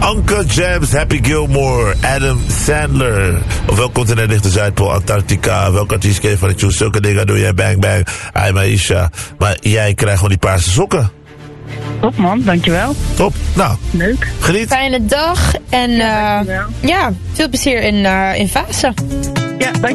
Uncle James, Happy Gilmore, Adam Sandler. Of welk continent ligt de Zuidpool, Antarctica? Welke artiest ken je van de tune? Zulke dingen doe jij, bang bang. Hi Maisha. Maar jij krijgt gewoon die paarse sokken. Top man, dankjewel. Top, nou. Leuk. Geniet. Fijne dag en ja, veel plezier in Vaassen. Ja,